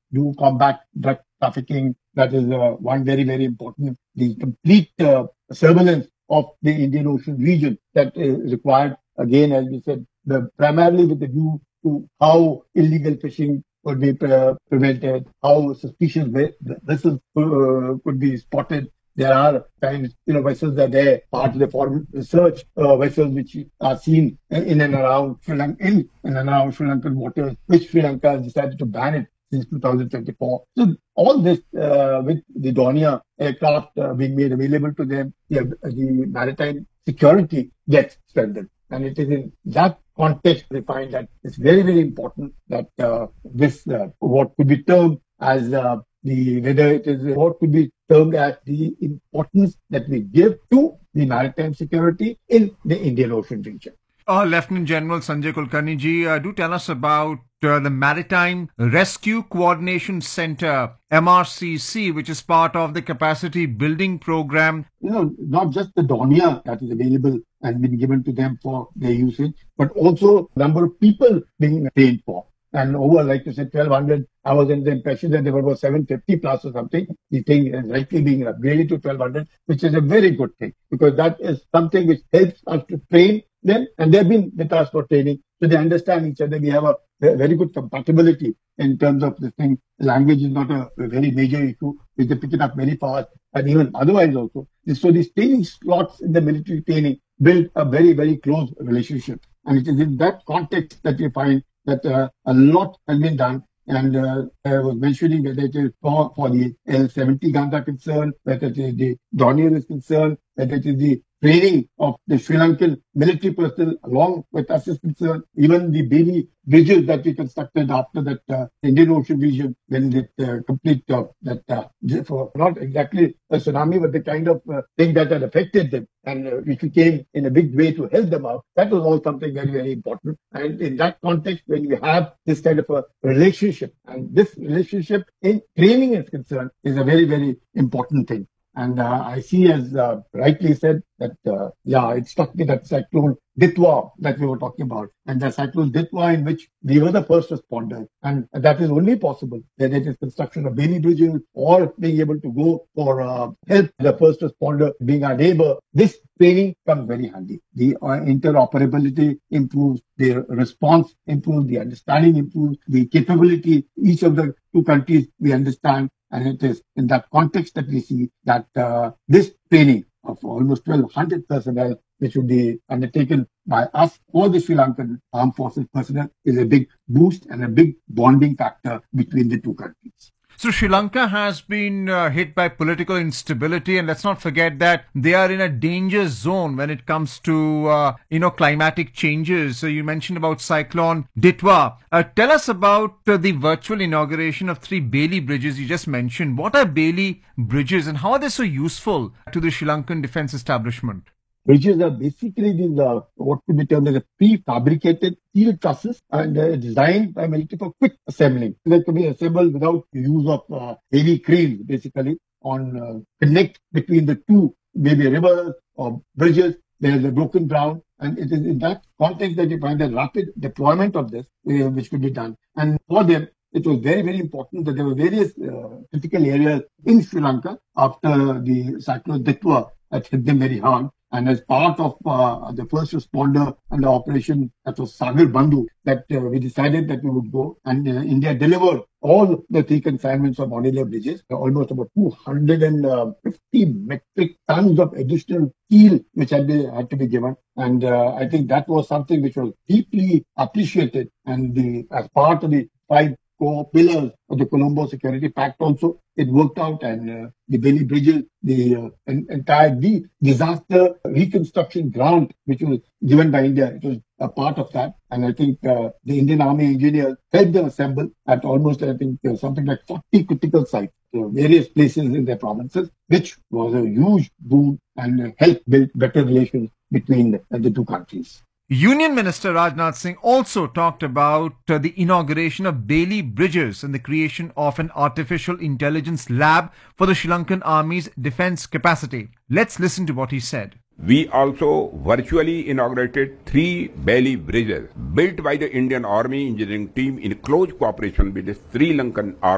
do combat drug trafficking. That is one very, very important. The complete surveillance of the Indian Ocean region that is required, again, as we said, primarily with the view to how illegal fishing could be prevented, how suspicious vessels could be spotted. There are times, vessels are there, part of the foreign research vessels which are seen in and around Sri Lankan waters, which Sri Lanka has decided to ban it since 2024. So all this with the Dornier aircraft being made available to them, the maritime security gets strengthened. And it is in that context we find that it's very, very important that this, what could be termed as whether it is what could be termed as the importance that we give to the maritime security in the Indian Ocean region. Lieutenant General Sanjay Kulkarni ji, do tell us about the Maritime Rescue Coordination Center, MRCC, which is part of the capacity building program. Not just the Dornier that is available and been given to them for their usage, but also number of people being trained for. And over, like you said, 1,200, I was in the impression that there were about 750 plus or something. The thing is likely being upgraded to 1,200, which is a very good thing, because that is something which helps us to train them, and they've been with us for training, so they understand each other. We have a very good compatibility in terms of this thing. Language is not a very major issue. We can pick it up very fast, and even otherwise also. So these training slots in the military training build a very, very close relationship. And it is in that context that we find that a lot has been done. And I was mentioning whether it is for the L-70 guns are concerned, whether it is the Dornier is concerned, whether it is the training of the Sri Lankan military personnel along with us is concerned, even the Bailey bridges that we constructed after that Indian Ocean region, when it complete for not exactly a tsunami, but the kind of thing that had affected them, and which we came in a big way to help them out. That was all something very, very important. And in that context, when you have this kind of a relationship, and this relationship in training is concerned, is a very, very important thing. And I see, as rightly said, that, it struck me that cyclone Ditwa that we were talking about. And the cyclone Ditwa, in which we were the first responders. And that is only possible when it is construction of Bailey bridges or being able to go for help the first responder being our neighbor. This training comes very handy. The interoperability improves, the response improves, the understanding improves, the capability, each of the two countries we understand. And it is in that context that we see that this training of almost 1,200 personnel, which would be undertaken by us or the Sri Lankan Armed Forces personnel, is a big boost and a big bonding factor between the two countries. So Sri Lanka has been hit by political instability, and let's not forget that they are in a danger zone when it comes to climatic changes. So you mentioned about Cyclone Ditwa. Tell us about the virtual inauguration of 3 Bailey bridges you just mentioned. What are Bailey bridges, and how are they so useful to the Sri Lankan defense establishment? Bridges are basically these what could be termed as a prefabricated steel trusses, and designed by military for quick assembling. They can be assembled without the use of heavy cranes, basically, on connect between the two, maybe rivers or bridges. There is a broken ground, and it is in that context that you find the rapid deployment of this, which could be done. And for them, it was very, very important that there were various critical areas in Sri Lanka after the cyclone Ditwa that hit them very hard. And as part of the first responder and the operation that was Sagar Bandhu, that we decided that we would go, and India delivered all the 3 consignments of modular bridges, almost about 250 metric tons of additional steel which had to be given. And I think that was something which was deeply appreciated, and as part of the 5 core pillars of the Colombo Security Pact also, it worked out. And the Bailey bridges, the entire disaster reconstruction grant which was given by India, it was a part of that. And I think the Indian Army engineers helped them assemble at almost, I think, something like 40 critical sites, various places in their provinces, which was a huge boon and helped build better relations between the two countries. Union Minister Rajnath Singh also talked about the inauguration of Bailey bridges and the creation of an artificial intelligence lab for the Sri Lankan Army's defense capacity. Let's listen to what he said. We also virtually inaugurated 3 Bailey bridges built by the Indian Army engineering team in close cooperation with the Sri Lankan Army.